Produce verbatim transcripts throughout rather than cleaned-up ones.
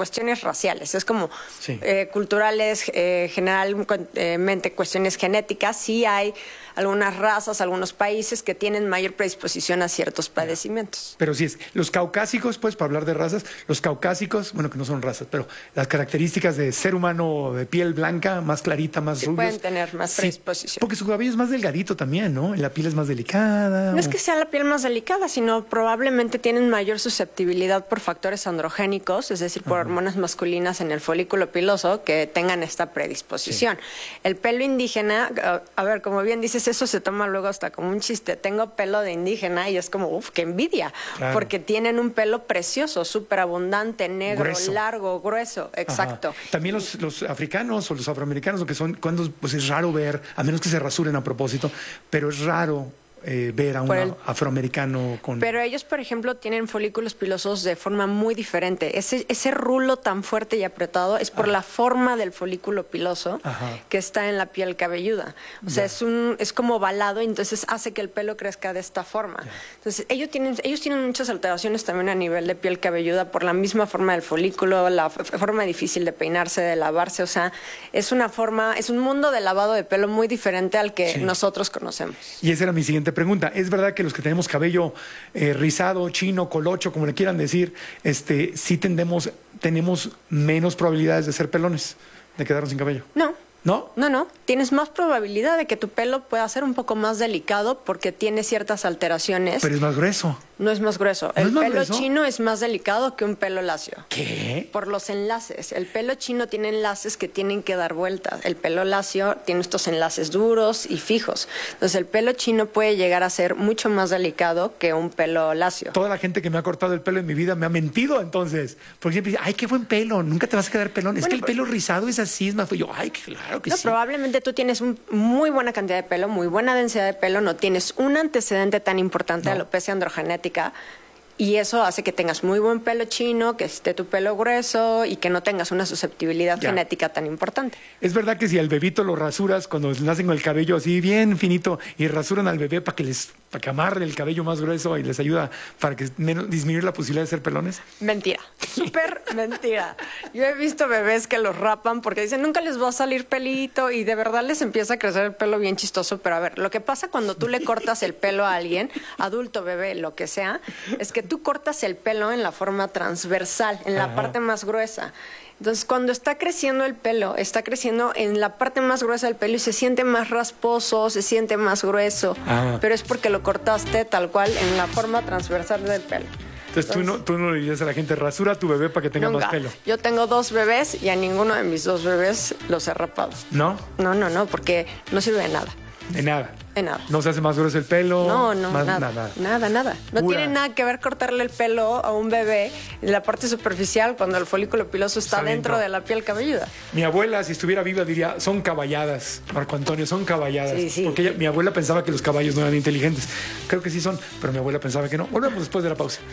cuestiones raciales, es como sí. eh, culturales, eh, generalmente cuestiones genéticas. Sí hay algunas razas, algunos países que tienen mayor predisposición a ciertos padecimientos. Pero sí es, los caucásicos, pues, para hablar de razas, los caucásicos, bueno, que no son razas, pero las características de ser humano de piel blanca, más clarita, más Sí, rubios. pueden tener más predisposición. Sí, porque su cabello es más delgadito también, ¿no? La piel es más delicada. No o... es que sea la piel más delicada, sino probablemente tienen mayor susceptibilidad por factores androgénicos, es decir, por Ajá. hormonas masculinas en el folículo piloso que tengan esta predisposición. Sí. El pelo indígena, a, a ver, como bien dices, eso se toma luego hasta como un chiste. Tengo pelo de indígena y es como, uff, qué envidia, claro. porque tienen un pelo precioso, súper abundante, negro, grueso. largo, grueso, exacto. Ajá. También los, los africanos o los afroamericanos, lo que son, cuando pues es raro ver, a menos que se rasuren a propósito, pero es raro eh, ver a un el... afroamericano con... Pero ellos, por ejemplo, tienen folículos pilosos de forma muy diferente. Ese, ese rulo tan fuerte y apretado es por ah. la forma del folículo piloso Ajá. que está en la piel cabelluda. O sea, es, un, es como ovalado y entonces hace que el pelo crezca de esta forma. Ya. Entonces, ellos tienen, ellos tienen muchas alteraciones también a nivel de piel cabelluda por la misma forma del folículo, la forma difícil de peinarse, de lavarse. O sea, es una forma, es un mundo de lavado de pelo muy diferente al que sí. nosotros conocemos. Y esa era mi siguiente pregunta. ¿Es verdad que los que tenemos cabello eh, rizado, chino, colocho, como le quieran decir, este, sí tendemos, tenemos menos probabilidades de ser pelones, de quedarnos sin cabello? No. ¿No? No, no. Tienes más probabilidad de que tu pelo pueda ser un poco más delicado porque tiene ciertas alteraciones. Pero es más grueso. No es más grueso. ¿No el es más pelo grueso? chino es más delicado que un pelo lacio. ¿Qué? Por los enlaces. El pelo chino tiene enlaces que tienen que dar vueltas. El pelo lacio tiene estos enlaces duros y fijos. Entonces el pelo chino puede llegar a ser mucho más delicado que un pelo lacio. Toda la gente que me ha cortado el pelo en mi vida me ha mentido entonces. Porque siempre dice, ay, qué buen pelo, nunca te vas a quedar pelón. Bueno, es que el pues, pelo rizado es así, es más... Yo, ay, claro que no, sí. Probablemente tú tienes un, muy buena cantidad de pelo, muy buena densidad de pelo, no tienes un antecedente tan importante no. de alopecia androgenética. Y eso hace que tengas muy buen pelo chino, que esté tu pelo grueso y que no tengas una susceptibilidad ya. genética tan importante. Es verdad que si al bebito lo rasuras cuando nacen con el cabello así bien finito y rasuran al bebé para que les para que amarre el cabello más grueso y les ayuda para que menos, disminuir la posibilidad de ser pelones. Mentira, súper mentira. Yo he visto bebés que los rapan porque dicen nunca les va a salir pelito y de verdad les empieza a crecer el pelo bien chistoso. Pero a ver, lo que pasa cuando tú le cortas el pelo a alguien, adulto, bebé, lo que sea, es que tú cortas el pelo en la forma transversal, en la Ajá. parte más gruesa. Entonces, cuando está creciendo el pelo, está creciendo en la parte más gruesa del pelo y se siente más rasposo, se siente más grueso, ah. pero es porque lo cortaste tal cual en la forma transversal del pelo. Entonces, Entonces tú, no, tú no le dirías a la gente, rasura a tu bebé para que tenga nunca. más pelo. Yo tengo dos bebés y a ninguno de mis dos bebés los he rapado. ¿No? No, no, no, porque no sirve de nada. De nada. De nada. ¿No se hace más grueso el pelo? No, no, más, nada, nada. Nada, nada. No Pura. tiene nada que ver cortarle el pelo a un bebé en la parte superficial cuando el folículo piloso está, está dentro, dentro de la piel cabelluda. Mi abuela, si estuviera viva, diría, son caballadas, Marco Antonio, son caballadas. Sí, sí. Porque ella, mi abuela pensaba que los caballos no eran inteligentes. Creo que sí son, pero mi abuela pensaba que no. Volvemos después de la pausa.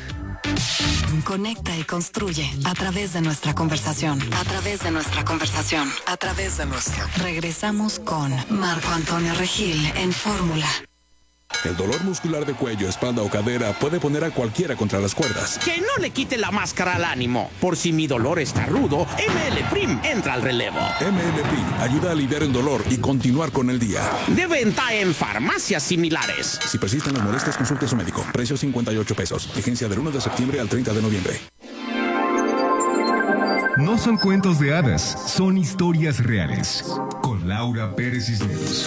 Conecta y construye a través de nuestra conversación. A través de nuestra conversación. A través de nuestra. Regresamos con Marco Antonio Regil en Fórmula. El dolor muscular de cuello, espalda o cadera puede poner a cualquiera contra las cuerdas. Que no le quite la máscara al ánimo. Por si mi dolor está rudo, M L Prim entra al relevo. M L Prim ayuda a aliviar el dolor y continuar con el día. De venta en farmacias similares. Si persisten las molestias, consulte a su médico. Precio cincuenta y ocho pesos. Vigencia del uno de septiembre al treinta de noviembre. No son cuentos de hadas, son historias reales. Con Laura Pérez Cisneros.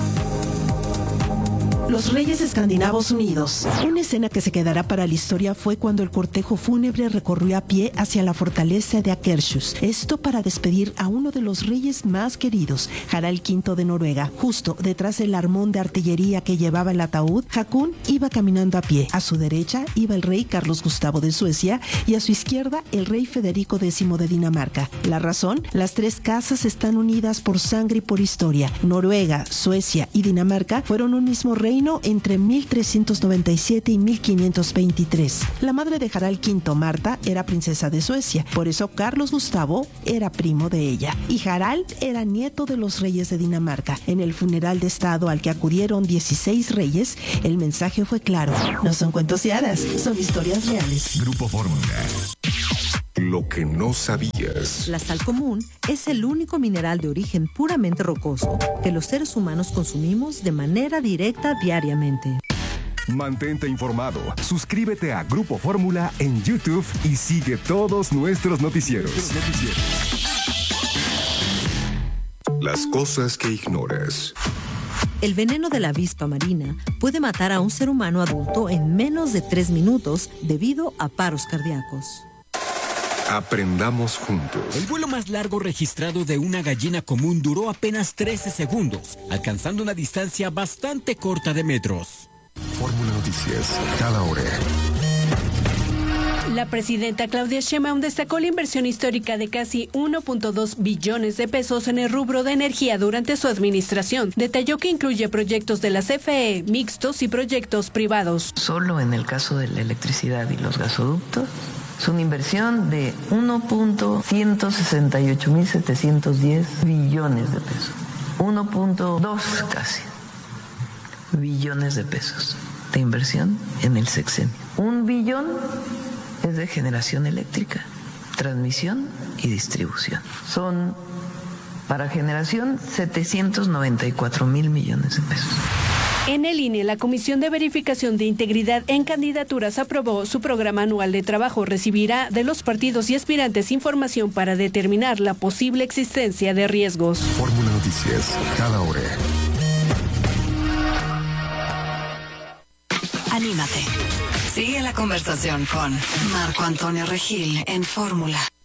Los Reyes Escandinavos Unidos. Una escena que se quedará para la historia fue cuando el cortejo fúnebre recorrió a pie hacia la fortaleza de Akershus. Esto para despedir a uno de los reyes más queridos, Harald quinto de Noruega. Justo detrás del armón de artillería que llevaba el ataúd, Hakon iba caminando a pie. A su derecha iba el rey Carlos Gustavo de Suecia y a su izquierda el rey Federico décimo de Dinamarca. La razón, las tres casas están unidas por sangre y por historia. Noruega, Suecia y Dinamarca fueron un mismo reino entre mil trescientos noventa y siete y mil quinientos veintitrés. La madre de Harald quinto, Marta, era princesa de Suecia, por eso Carlos Gustavo era primo de ella. Y Harald era nieto de los reyes de Dinamarca. En el funeral de estado al que acudieron dieciséis reyes, el mensaje fue claro. No son cuentos de hadas, son historias reales. Grupo Fórmula. Lo que no sabías. La sal común es el único mineral de origen puramente rocoso que los seres humanos consumimos de manera directa diariamente. Mantente informado. Suscríbete a Grupo Fórmula en YouTube y sigue todos nuestros noticieros. Las cosas que ignoras. El veneno de la avispa marina puede matar a un ser humano adulto en menos de tres minutos debido a paros cardíacos. Aprendamos juntos. El vuelo más largo registrado de una gallina común duró apenas trece segundos, alcanzando una distancia bastante corta de metros. Fórmula Noticias, cada hora. La presidenta Claudia Sheinbaum destacó la inversión histórica de casi uno punto dos billones de pesos en el rubro de energía durante su administración. Detalló que incluye proyectos de la C F E, mixtos y proyectos privados. Solo en el caso de la electricidad y los gasoductos, es una inversión de uno punto ciento sesenta y ocho mil setecientos diez billones de pesos. uno punto dos casi billones de pesos de inversión en el sexenio. Un billón es de generación eléctrica, transmisión y distribución. Son, para generación, setecientos noventa y cuatro mil millones de pesos. En el I N E, la Comisión de Verificación de Integridad en Candidaturas aprobó su programa anual de trabajo. Recibirá de los partidos y aspirantes información para determinar la posible existencia de riesgos. Fórmula Noticias, cada hora. Anímate. Sigue la conversación con Marco Antonio Regil en Fórmula.